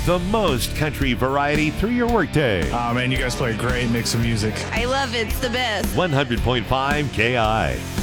The most country variety through your workday. Oh, man, you guys play a great mix of music. I love it. It's the best. 100.5 KI.